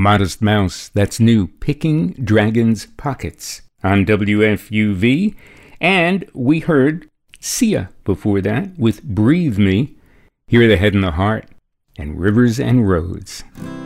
Modest Mouse, that's new, Picking Dragons' Pockets on WFUV. And we heard Sia before that with Breathe Me. Here are the Head and the Heart and Rivers and Roads.